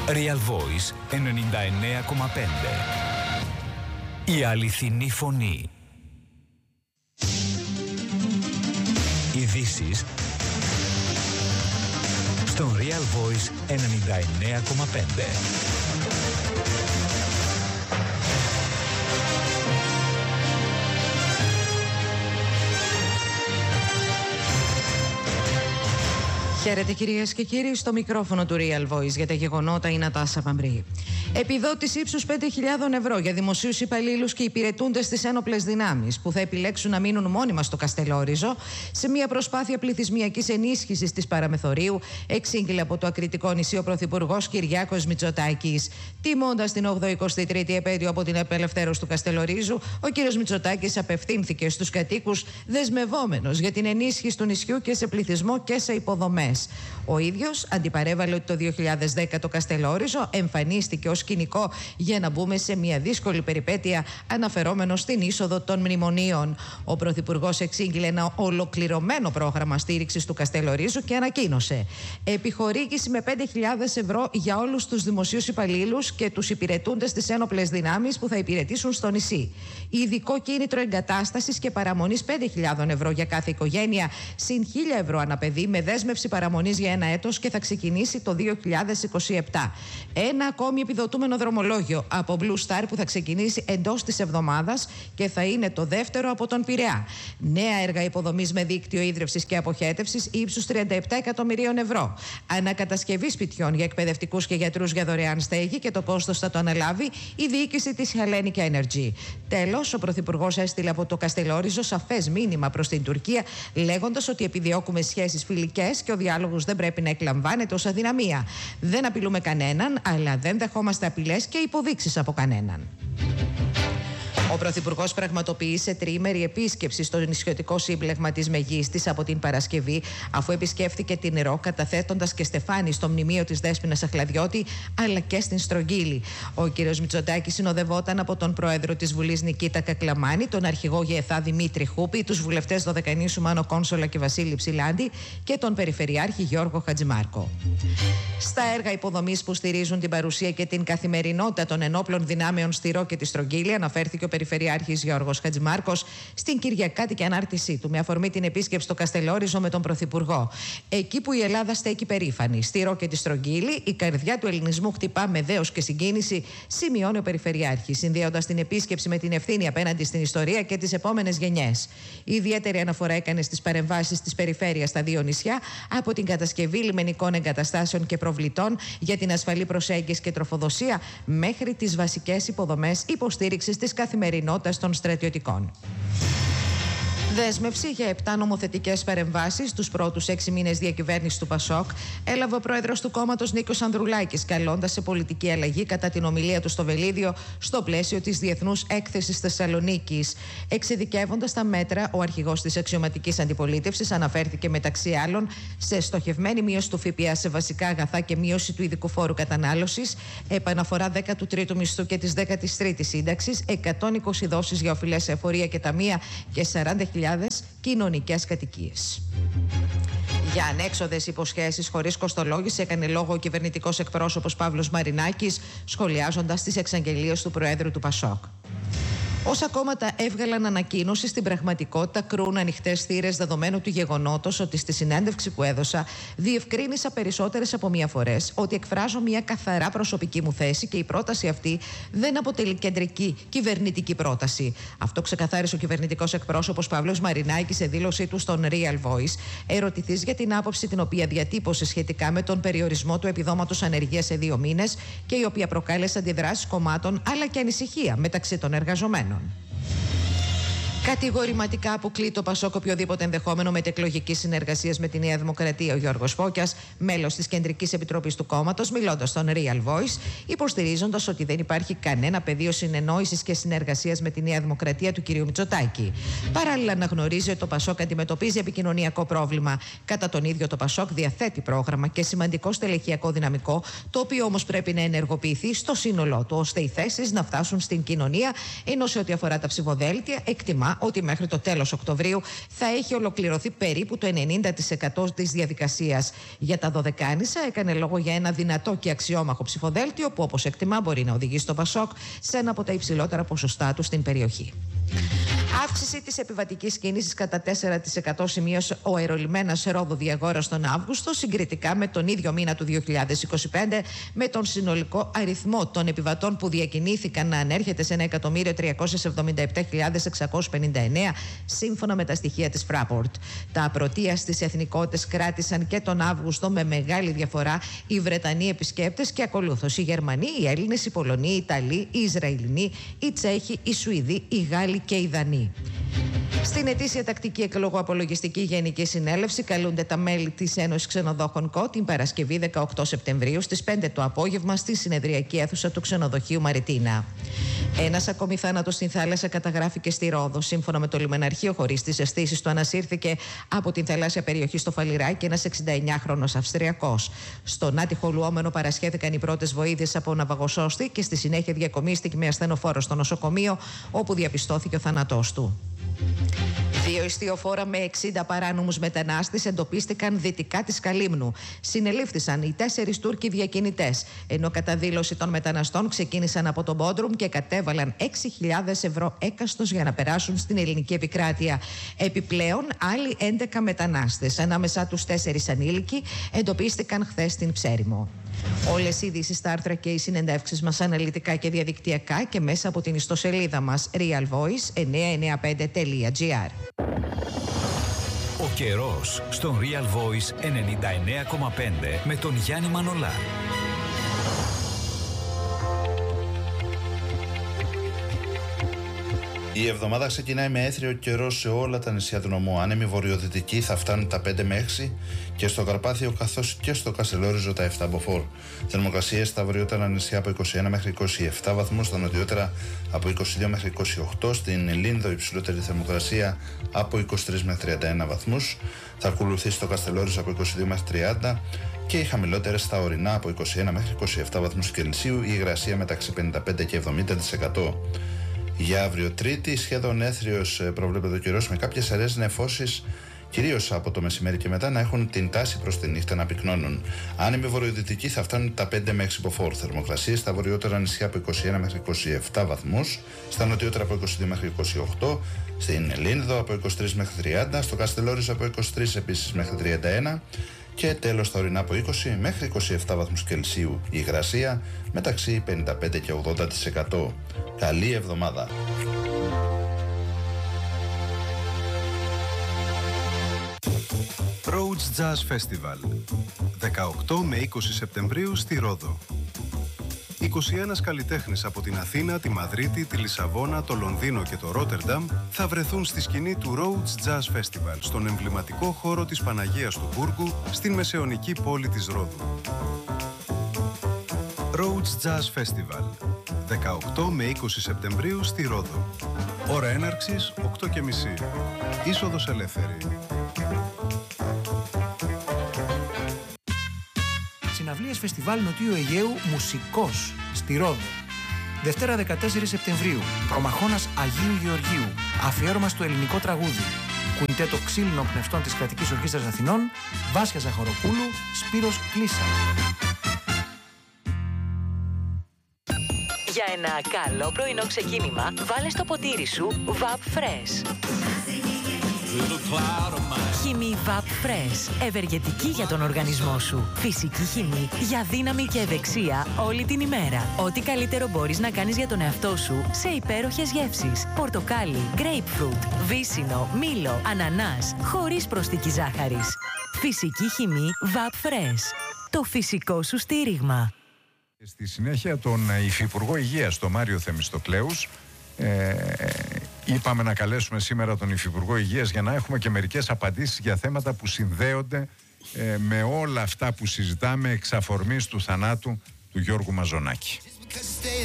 Real Voice 99,5. Η αληθινή φωνή. Ειδήσεις στον Real Voice 99,5. Χαίρετε κυρίες και κύριοι, στο μικρόφωνο του Real Voice για τα γεγονότα η Νατάσα Παμπρή. Επιδότηση ύψους 5.000 ευρώ για δημοσίους υπαλλήλους και υπηρετούντες στις ένοπλες δυνάμεις που θα επιλέξουν να μείνουν μόνιμα στο Καστελόριζο σε μια προσπάθεια πληθυσμιακής ενίσχυσης της Παραμεθορίου, εξήγηλε από το ακριτικό νησί ο Πρωθυπουργός Κυριάκος Μητσοτάκης. Τιμώντας την 83η επέτειο από την απελευθέρωση του Καστελορίζου, ο κ. Μητσοτάκης απευθύνθηκε στους κατοίκους δεσμευόμενος για την ενίσχυση του νησιού και σε πληθυσμό και σε υποδομές. Ο ίδιος αντιπαρέβαλε ότι το 2010 το Καστελόριζο εμφανίστηκε ως σκηνικό για να μπούμε σε μια δύσκολη περιπέτεια, αναφερόμενο στην είσοδο των μνημονίων. Ο Πρωθυπουργός εξήγηλε ένα ολοκληρωμένο πρόγραμμα στήριξης του Καστελορίζου και ανακοίνωσε επιχορήγηση με 5.000 ευρώ για όλους τους δημοσίους υπαλλήλους και τους υπηρετούντες στις ένοπλες δυνάμεις που θα υπηρετήσουν στο νησί. Ειδικό κίνητρο εγκατάστασης και παραμονής 5.000 ευρώ για κάθε οικογένεια, συν 1.000 ευρώ αναπαιδί με δέσμευση παραμονής για ένα έτος και θα ξεκινήσει το 2027. Ένα ακόμη επιδοτούμενο δρομολόγιο από Blue Star που θα ξεκινήσει εντός της εβδομάδας και θα είναι το δεύτερο από τον Πειραιά. Νέα έργα υποδομής με δίκτυο ίδρυυσης και αποχέτευσης ύψους 37 εκατομμυρίων ευρώ. Ανακατασκευή σπιτιών για εκπαιδευτικούς και γιατρούς για δωρεάν στέγη και το κόστος θα το αναλάβει η διοίκηση της Hellenic Energy. Τέλος, ο Πρωθυπουργός έστειλε από το Καστελόριζο σαφές μήνυμα προς την Τουρκία, λέγοντας ότι επιδιώκουμε σχέσεις φιλικές και ο διάλογος δεν πρέπει να εκλαμβάνεται ως αδυναμία. Δεν απειλούμε κανέναν, αλλά δεν δεχόμαστε απειλές και υποδείξεις από κανέναν. Ο Πρωθυπουργός πραγματοποίησε τριήμερη επίσκεψη στο νησιωτικό σύμπλεγμα της Μεγίστης από την Παρασκευή, αφού επισκέφθηκε την Ρο, καταθέτοντας και στεφάνι στο μνημείο της Δέσποινας Αχλαδιώτη, αλλά και στην Στρογγύλη. Ο κ. Μητσοτάκης συνοδευόταν από τον πρόεδρο της Βουλής Νικήτα Κακλαμάνη, τον αρχηγό ΓΕΘΑ Δημήτρη Χούπη, τους βουλευτές Δωδεκανήσου Μάνο Κόνσολα και Βασίλη Ψηλάντη και τον Περιφερειάρχη Γιώργο Χατζημάρκο. Στα έργα υποδομής που στηρίζουν την παρουσία και την καθημερινότητα των ενόπλων δυνάμεων στη Ρο και τη Στρογγύλη, αναφέρθηκε ο Περιφερειάρχης Γιώργος Χατζημάρκος στην Κυριακάτικη ανάρτησή του με αφορμή την επίσκεψη στο Καστελόριζο με τον Πρωθυπουργό. Εκεί που η Ελλάδα στέκει περήφανη, στη Ρο και τη Στρογγύλη, η καρδιά του ελληνισμού χτυπά με δέος και συγκίνηση, σημειώνει ο Περιφερειάρχης, συνδέοντας την επίσκεψη με την ευθύνη απέναντι στην ιστορία και τις επόμενες γενιές. Η ιδιαίτερη αναφορά έκανε στις παρεμβάσεις της περιφέρειας στα δύο νησιά, από την κατασκευή λιμενικών εγκαταστάσεων και προβλητών για την ασφαλή προσέγγιση και τροφοδοσία, μέχρι τις βασικές υποδομές υποστήριξης της καθημερινότητας των στρατιωτικών. Δέσμευση για 7 νομοθετικές παρεμβάσεις τους πρώτους 6 μήνες διακυβέρνησης του ΠΑΣΟΚ έλαβε ο πρόεδρος του κόμματος Νίκος Ανδρουλάκης, καλώντας σε πολιτική αλλαγή κατά την ομιλία του στο Βελίδιο στο πλαίσιο της Διεθνούς Έκθεσης Θεσσαλονίκης. Εξειδικεύοντας τα μέτρα, ο αρχηγός της αξιωματικής αντιπολίτευσης αναφέρθηκε μεταξύ άλλων σε στοχευμένη μείωση του ΦΠΑ σε βασικά αγαθά και μείωση του ειδικού φόρου κατανάλωσης, επαναφορά 13ου μισθού και της 13ης σύνταξης, 120 δόσεις για οφειλές σε εφορία και ταμεία και 40.000 κοινωνικές κατοικίες. Για ανέξοδες υποσχέσεις χωρίς κοστολόγηση έκανε λόγο ο κυβερνητικός εκπρόσωπος Παύλος Μαρινάκης, σχολιάζοντας τις εξαγγελίες του Προέδρου του ΠΑΣΟΚ. Όσα κόμματα έβγαλαν ανακοίνωση, στην πραγματικότητα κρούν ανοιχτές θύρες, δεδομένου του γεγονότος ότι στη συνέντευξη που έδωσα διευκρίνησα περισσότερες από μία φορές ότι εκφράζω μία καθαρά προσωπική μου θέση και η πρόταση αυτή δεν αποτελεί κεντρική κυβερνητική πρόταση. Αυτό ξεκαθάρισε ο κυβερνητικός εκπρόσωπος Παύλος Μαρινάκης σε δήλωσή του στον Real Voice, ερωτηθής για την άποψη την οποία διατύπωσε σχετικά με τον περιορισμό του επιδόματος ανεργίας σε 2 μήνες και η οποία προκάλεσε αντιδράσεις κομμάτων αλλά και ανησυχία μεταξύ των εργαζομένων. Κατηγορηματικά αποκλεί το ΠΑΣΟΚ οποιοδήποτε ενδεχόμενο μετεκλογικής συνεργασίας με τη Νέα Δημοκρατία. Ο Γιώργος Φώκιας, μέλος της Κεντρικής Επιτροπής του κόμματος, μιλώντας στον Real Voice, υποστηρίζοντας ότι δεν υπάρχει κανένα πεδίο συνεννόησης και συνεργασίας με τη Νέα Δημοκρατία του κ. Μητσοτάκη. Παράλληλα, αναγνωρίζει ότι το ΠΑΣΟΚ αντιμετωπίζει επικοινωνιακό πρόβλημα. Κατά τον ίδιο, το ΠΑΣΟΚ διαθέτει πρόγραμμα και σημαντικό στελεχειακό δυναμικό, το οποίο όμως πρέπει να ενεργοποιηθεί στο σύνολό του, ώστε οι θέσεις να φτάσουν στην κοινωνία, ενώ σε ό,τι αφορά τα ψηφοδέλτια, εκτιμά σύντομα ότι μέχρι το τέλος Οκτωβρίου θα έχει ολοκληρωθεί περίπου το 90% της διαδικασίας. Για τα Δωδεκάνησα έκανε λόγο για ένα δυνατό και αξιόμαχο ψηφοδέλτιο που, όπως εκτιμά, μπορεί να οδηγήσει το Πασόκ σε ένα από τα υψηλότερα ποσοστά του στην περιοχή. Αύξηση της επιβατικής κίνησης κατά 4% σημείωσε ο αερολιμένας Ρόδο Διαγόρας τον Αύγουστο, συγκριτικά με τον ίδιο μήνα του 2025, με τον συνολικό αριθμό των επιβατών που διακινήθηκαν να ανέρχεται σε 1.377.659, σύμφωνα με τα στοιχεία της Fraport. Τα πρωτεία στις εθνικότητες κράτησαν και τον Αύγουστο με μεγάλη διαφορά οι Βρετανοί επισκέπτες και ακολούθως οι Γερμανοί, οι Έλληνες, οι Πολωνοί, οι Ιταλοί, οι Ισραηλινοί, οι Τσέχοι, οι Σουηδοί, οι Γάλλοι και οι Δανείοι. Στην ετήσια τακτική εκλογοαπολογιστική Γενική Συνέλευση καλούνται τα μέλη της Ένωσης Ξενοδόχων ΚΟ την Παρασκευή 18 Σεπτεμβρίου στις 5 το απόγευμα στη συνεδριακή αίθουσα του ξενοδοχείου Μαριτίνα. Ένας ακόμη θάνατος στην θάλασσα καταγράφηκε στη Ρόδο. Σύμφωνα με το λιμεναρχείο, χωρίς τις αισθήσεις του, ανασύρθηκε από την θαλάσσια περιοχή στο Φαλιράκι ένας 69χρονος Αυστριακός. Στον άτυχο λουόμενο παρασχέθηκαν οι πρώτες βοήθειες από ναυαγοσώστη και στη συνέχεια διακομίστηκε με ασθενοφόρο στο νοσοκομείο, όπου διαπιστώθηκε ο θάνατός του. 2 ιστιοφόρα με 60 παράνομους μετανάστες εντοπίστηκαν δυτικά της Καλύμνου. Συνελήφθησαν οι 4 Τούρκοι διακινητές, ενώ κατά δήλωση των μεταναστών ξεκίνησαν από το Μπόντρουμ και κατέβαλαν 6.000 ευρώ έκαστος για να περάσουν στην ελληνική επικράτεια. Επιπλέον, άλλοι 11 μετανάστες, ανάμεσά τους 4 ανήλικοι, εντοπίστηκαν χθες στην Ψέριμο. Όλες οι ειδήσεις στα άρθρα και οι συνεντεύξεις μας αναλυτικά και διαδικτυακά και μέσα από την ιστοσελίδα μας realvoice995.gr. Ο καιρός στον Real Voice 99,5 με τον Γιάννη Μανολά. Η εβδομάδα ξεκινάει με έθριο καιρό σε όλα τα νησιά του νομού. Άνεμοι βορειοδυτικοί θα φτάνουν τα 5 με 6 και στο Καρπάθιο καθώς και στο Καστελόριζο τα 7 μποφόρ. Θερμοκρασίες στα βορειότερα νησιά από 21 μέχρι 27 βαθμούς, στα νοτιότερα από 22 μέχρι 28, στην Λίνδο υψηλότερη θερμοκρασία από 23 μέχρι 31 βαθμούς, θα ακολουθήσει στο Καστελόριζο από 22 μέχρι 30 και οι χαμηλότερες στα ορεινά από 21 μέχρι 27 βαθμούς Κελσίου, η υγρασία μεταξύ 55 και 70%. Για αύριο Τρίτη, σχεδόν έθριος προβλέπεται ο καιρός, με κάποιες αραιές νεφώσεις, κυρίως από το μεσημέρι και μετά, να έχουν την τάση προς τη νύχτα να πυκνώνουν. Άνεμοι βορειοδυτικοί θα φτάνουν τα 5 με 6 μποφόρ. Θερμοκρασίες στα βορειότερα νησιά από 21 μέχρι 27 βαθμούς, στα νοτιότερα από 22 μέχρι 28, στην Λίνδο από 23 μέχρι 30, στο Καστελόριζο από 23 επίσης μέχρι 31. Και τέλος στα ορεινά από 20 μέχρι 27 βαθμούς Κελσίου, η υγρασία μεταξύ 55 και 80%. Καλή εβδομάδα! Rhodes Jazz Festival 18 με 20 Σεπτεμβρίου στη Ρόδο. 21 καλλιτέχνες από την Αθήνα, τη Μαδρίτη, τη Λισαβόνα, το Λονδίνο και το Ρότερνταμ θα βρεθούν στη σκηνή του Rhodes Jazz Festival στον εμβληματικό χώρο της Παναγίας του Μπούργου στην μεσαιωνική πόλη της Ρόδου. Rhodes Jazz Festival 18 με 20 Σεπτεμβρίου στη Ρόδο. Ώρα έναρξης 8:30. Είσοδος ελεύθερη. Συναυλίες Φεστιβάλ Νοτιού Αιγαίου Μουσικός στη Ρόδο. Δευτέρα 14 Σεπτεμβρίου, Προμαχώνας Αγίου Γεωργίου, αφιέρωμα στο ελληνικό τραγούδι. Κουιντέτο ξύλινων πνευστών της Κρατικής Ορχήστρας Αθηνών, Βάσια Ζαχαροπούλου, Σπύρος Κλίσσα. Για ένα καλό πρωινό ξεκίνημα, βάλε στο ποτήρι σου Vap Fresh. Χυμή Vap Fresh. Ευεργετική για τον οργανισμό σου. Φυσική χυμή για δύναμη και ευεξία όλη την ημέρα. Ό,τι καλύτερο μπορείς να κάνεις για τον εαυτό σου σε υπέροχες γεύσεις. Πορτοκάλι, grapefruit, βύσσινο, μήλο, ανανάς, χωρίς προσθήκη ζάχαρης. Φυσική χυμή Vap Fresh. Το φυσικό σου στήριγμα. Στη συνέχεια τον Υφυπουργό Υγείας, τον Μάριο Θεμιστοκλέους, είπαμε να καλέσουμε σήμερα τον Υφυπουργό Υγείας για να έχουμε και μερικές απαντήσεις για θέματα που συνδέονται με όλα αυτά που συζητάμε εξ αφορμής του θανάτου του Γιώργου Μαζονάκη.